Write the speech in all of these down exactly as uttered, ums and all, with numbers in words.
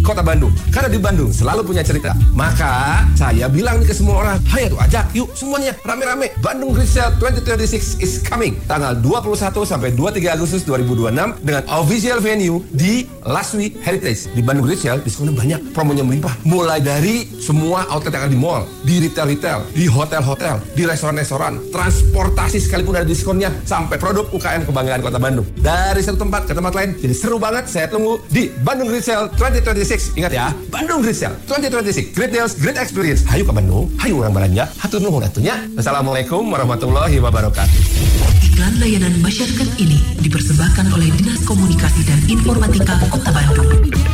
Kota Bandung. Karena di Bandung selalu punya cerita. Maka saya bilang nih ke semua orang, hayo tuh ajak yuk semuanya rame-rame. Bandung Great Sale dua ribu dua puluh enam is coming. Tanggal dua puluh satu sampai dua puluh tiga Agustus dua ribu dua puluh enam dengan official venue di Laswi Heritage. Di Bandung Great Sale diskonnya banyak, promonya melimpah. Mulai dari semua outlet yang ada di mall, di retail-retail, di hotel-hotel, di restoran-restoran, transportasi sekalipun ada diskonnya, sampai produk U K M kebanggaan Kota Bandung. Dari satu tempat ke tempat lain, jadi seru banget. Saya tunggu di Bandung Great Sale dua ribu dua puluh enam. Ingat ya, Bandung Great Sale dua ribu dua puluh enam. Great deals, great experience. Hayu ke Bandung, hayu orang belanja. Hatur nuhun atunya. Assalamualaikum warahmatullahi wabarakatuh. Iklan layanan masyarakat ini dipersembahkan oleh Dinas Komunikasi dan Informatika Kota Bandung.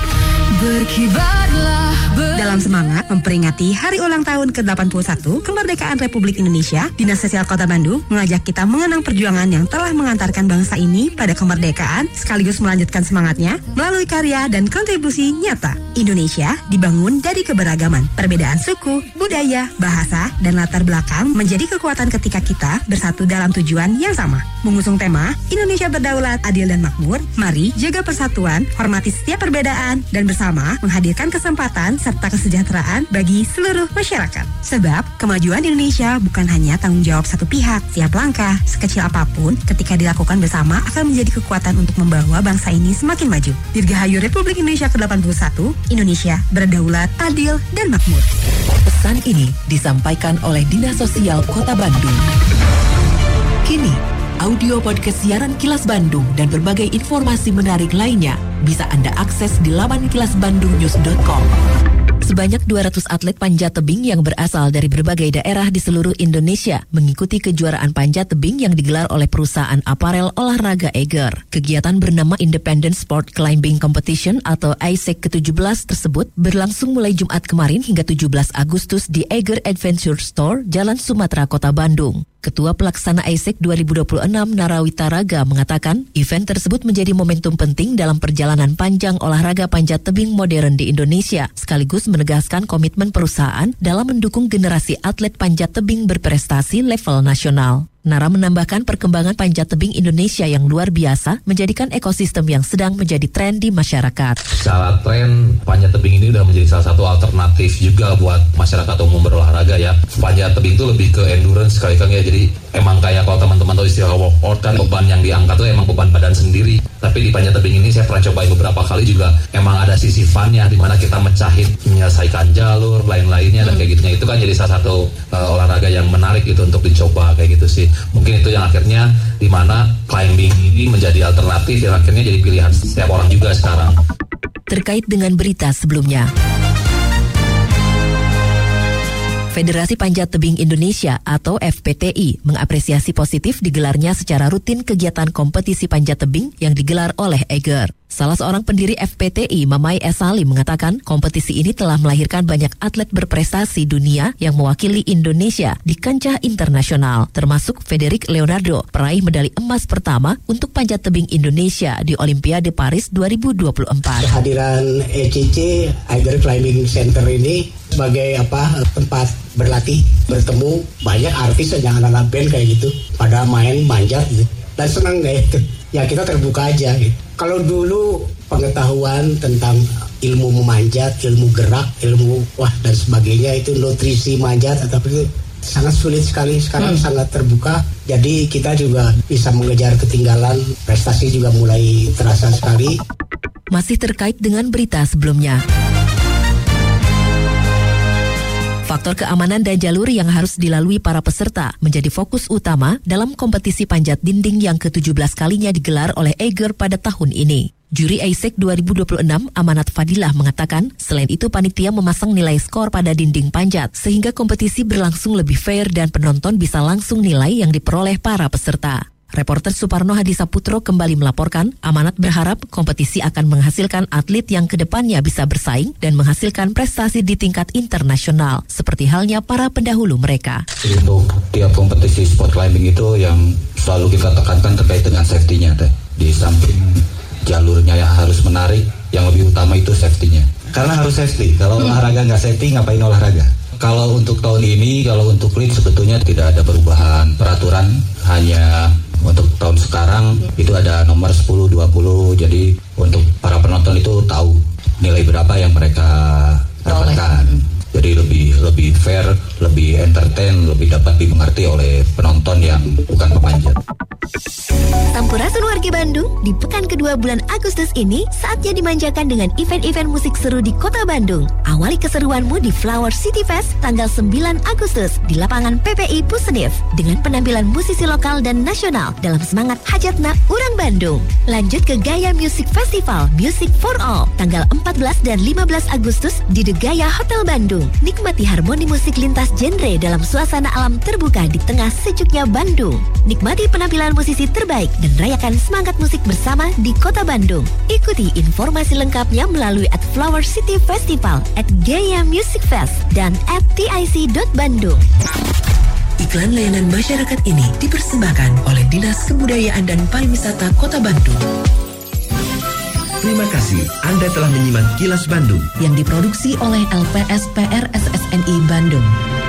Berkibarlah ber- Dalam semangat memperingati Hari Ulang Tahun ke delapan puluh satu Kemerdekaan Republik Indonesia, Dinas Sosial Kota Bandung mengajak kita mengenang perjuangan yang telah mengantarkan bangsa ini pada kemerdekaan, sekaligus melanjutkan semangatnya melalui karya dan kontribusi nyata. Indonesia dibangun dari keberagaman, perbedaan suku, budaya, bahasa, dan latar belakang menjadi kekuatan ketika kita bersatu dalam tujuan yang sama. Mengusung tema Indonesia Berdaulat, Adil dan Makmur, mari jaga persatuan, hormati setiap perbedaan, dan bersama menghadirkan kesempatan serta kesejahteraan bagi seluruh masyarakat. Sebab kemajuan Indonesia bukan hanya tanggung jawab satu pihak. Setiap langkah, sekecil apapun, ketika dilakukan bersama akan menjadi kekuatan untuk membawa bangsa ini semakin maju. Dirgahayu Republik Indonesia ke delapan puluh satu, Indonesia berdaulat, adil, dan makmur. Pesan ini disampaikan oleh Dinas Sosial Kota Bandung. Kini, audio podcast siaran Kilas Bandung dan berbagai informasi menarik lainnya bisa Anda akses di laman kilas bandung news dot com. Sebanyak dua ratus atlet panjat tebing yang berasal dari berbagai daerah di seluruh Indonesia mengikuti kejuaraan panjat tebing yang digelar oleh perusahaan aparel olahraga Eiger. Kegiatan bernama Independent Sport Climbing Competition atau I S E C ke tujuh belas tersebut berlangsung mulai Jumat kemarin hingga tujuh belas Agustus di Eiger Adventure Store, Jalan Sumatera, Kota Bandung. Ketua Pelaksana I S E C dua ribu dua puluh enam Narawita Raga mengatakan, event tersebut menjadi momentum penting dalam perjalanan panjang olahraga panjat tebing modern di Indonesia, sekaligus menegaskan komitmen perusahaan dalam mendukung generasi atlet panjat tebing berprestasi level nasional. Nara menambahkan perkembangan panjat tebing Indonesia yang luar biasa menjadikan ekosistem yang sedang menjadi tren di masyarakat. Secara tren, panjat tebing ini sudah menjadi salah satu alternatif juga buat masyarakat umum berolahraga ya. Panjat tebing itu lebih ke endurance sekali kan ya. Jadi emang kayak kalau teman-teman tahu istilah walkout kan, beban yang diangkat itu emang beban badan sendiri. Tapi di panjat tebing ini saya pernah cobain beberapa kali juga, emang ada sisi fun-nya di mana kita mecahin, menyelesaikan jalur, lain-lainnya dan kayak gitunya. Itu kan jadi salah satu uh, olahraga yang menarik gitu untuk dicoba kayak gitu sih. Mungkin itu yang akhirnya di mana climbing ini menjadi alternatif yang akhirnya jadi pilihan setiap orang juga sekarang. Terkait dengan berita sebelumnya, Federasi Panjat Tebing Indonesia atau F P T I mengapresiasi positif digelarnya secara rutin kegiatan kompetisi panjat tebing yang digelar oleh Eiger. Salah seorang pendiri F P T I, Mamai Esali, mengatakan kompetisi ini telah melahirkan banyak atlet berprestasi dunia yang mewakili Indonesia di kancah internasional, termasuk Frederick Leonardo, peraih medali emas pertama untuk panjat tebing Indonesia di Olimpiade Paris dua ribu dua puluh empat. Kehadiran E C C, Eiger Climbing Center ini sebagai apa tempat berlatih, bertemu banyak artis dan anak-anak band kayak gitu, pada main manjat gitu. Dan senang kayak itu. Ya kita terbuka aja gitu. Kalau dulu pengetahuan tentang ilmu memanjat, ilmu gerak, ilmu wah dan sebagainya itu nutrisi manjat atau itu sangat sulit sekali. Sekarang hmm. sangat terbuka. Jadi kita juga bisa mengejar ketinggalan, prestasi juga mulai terasa sekali. Masih terkait dengan berita sebelumnya. Faktor keamanan dan jalur yang harus dilalui para peserta menjadi fokus utama dalam kompetisi panjat dinding yang ke tujuh belas kalinya digelar oleh Eiger pada tahun ini. Juri I S E C dua ribu dua puluh enam Amanat Fadilah mengatakan, selain itu panitia memasang nilai skor pada dinding panjat sehingga kompetisi berlangsung lebih fair dan penonton bisa langsung nilai yang diperoleh para peserta. Reporter Suparno Hadisaputro kembali melaporkan, Amanat berharap kompetisi akan menghasilkan atlet yang kedepannya bisa bersaing dan menghasilkan prestasi di tingkat internasional, seperti halnya para pendahulu mereka. Untuk tiap kompetisi sport climbing itu yang selalu kita tekankan terkait dengan safety-nya. Teh. Di samping jalurnya yang harus menarik, yang lebih utama itu safety-nya. Karena harus safety, kalau hmm. olahraga nggak safety, ngapain olahraga? Kalau untuk tahun ini, kalau untuk lead sebetulnya tidak ada perubahan peraturan, hanya untuk tahun sekarang itu ada nomor sepuluh, dua puluh, jadi untuk para penonton itu tahu nilai berapa yang mereka dapatkan. Jadi lebih lebih fair, lebih entertain, lebih dapat dimengerti oleh penonton yang bukan pemanjat. Sampurasun wargi Bandung, di pekan kedua bulan Agustus ini saatnya dimanjakan dengan event-event musik seru di Kota Bandung. Awali keseruanmu di Flower City Fest tanggal sembilan Agustus di lapangan P P I Pusenif dengan penampilan musisi lokal dan nasional dalam semangat Hajatna Urang Bandung. Lanjut ke Gaya Music Festival Music for All tanggal empat belas dan lima belas Agustus di The Gaya Hotel Bandung. Nikmati harmoni musik lintas genre dalam suasana alam terbuka di tengah sejuknya Bandung. Nikmati penampilan musisi terbaik dan rayakan semangat musik bersama di Kota Bandung. Ikuti informasi lengkapnya melalui at Flower City Festival, at Gaya Music Fest, dan at T I C dot bandung. Iklan layanan masyarakat ini dipersembahkan oleh Dinas Kebudayaan dan Pariwisata Kota Bandung. Terima kasih Anda telah menyimak Kilas Bandung yang diproduksi oleh L P S P R S S N I Bandung.